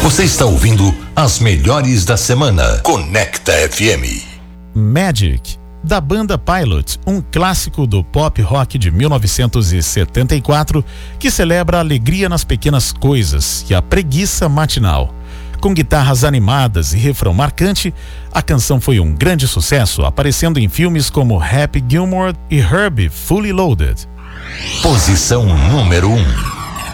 Você está ouvindo as melhores da semana. Conecta FM. Magic, da banda Pilot, um clássico do pop rock de 1974 que celebra a alegria nas pequenas coisas e a preguiça matinal. Com guitarras animadas e refrão marcante, a canção foi um grande sucesso, aparecendo em filmes como Happy Gilmore e Herbie Fully Loaded. Posição número 1.